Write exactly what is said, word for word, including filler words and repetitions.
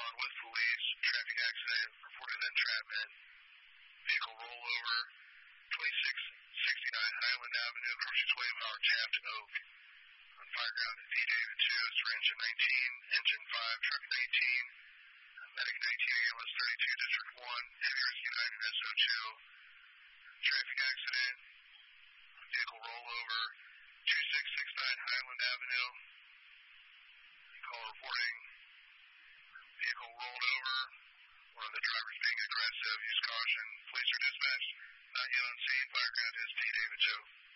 on with police. Traffic accident reported in Entrapment. Vehicle rollover. twenty-six sixty-nine Highland Avenue across its way power jammed to Oak. On fireground at V. David two, for engine nineteen, engine five, truck nineteen. Medic nineteen, A L S thirty-two, District one. Heavy rescue nine in S O two. Traffic accident. Vehicle rollover. twenty-six sixty-nine Highland Avenue. Call reporting. Vehicle rolled over. One of the drivers being aggressive. Use caution. Police are dispatched. Not yet on scene. Fireground is V. David two.